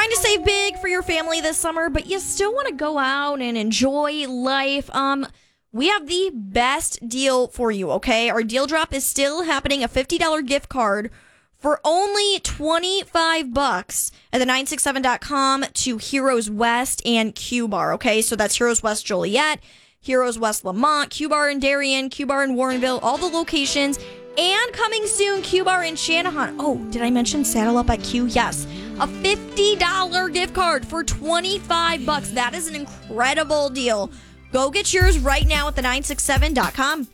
Trying to save big for your family this summer, but you still want to go out and enjoy life. We have the best deal for you, okay? Our deal drop is still happening, a $50 gift card for only $25 at the967.com to Heroes West and Q Bar, okay? So that's Heroes West Joliet, Heroes West Lamont, Q Bar in Darien, Q Bar in Warrenville, all the locations. And coming soon, Q Bar in Shanahan. Oh, did I mention Saddle Up at Q? Yes. A $50 gift card for $25. That is an incredible deal. Go get yours right now at the967.com.